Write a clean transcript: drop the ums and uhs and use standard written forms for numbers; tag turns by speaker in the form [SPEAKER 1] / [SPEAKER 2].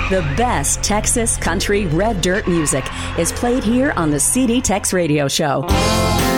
[SPEAKER 1] The best Texas country red dirt music is played here on the CD Tex Radio Show.